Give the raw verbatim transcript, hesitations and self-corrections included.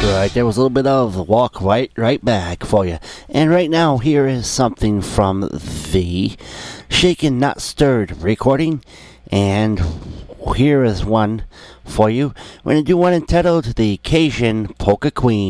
Right, there was a little bit of Walk Right Right Back for you. And right now, here is something from the Shaken Not Stirred recording. And here is one for you. We're going to do one entitled The Cajun Polka Queen.